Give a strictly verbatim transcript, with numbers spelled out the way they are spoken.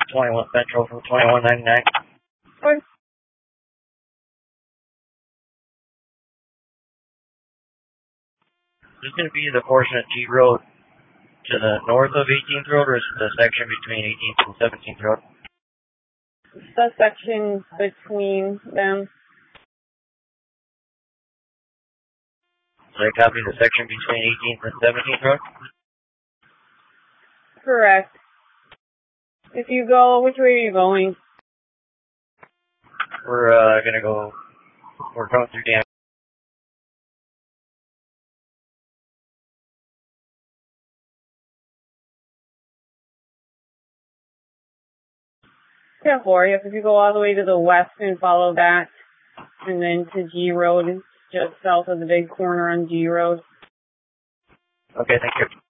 twenty-one Central from twenty-one ninety-nine. Okay. Is this going to be the portion of G Road to the north of eighteenth Road, or is it the section between eighteenth and seventeenth Road? The section between them. So I copy the section between eighteenth and seventeenth Road? Correct. If you go, which way are you going? We're uh, going to go, we're going through Dan. Yeah, for you. If you go all the way to the west and follow that, and then to G Road, just south of the big corner on G Road. Okay, thank you.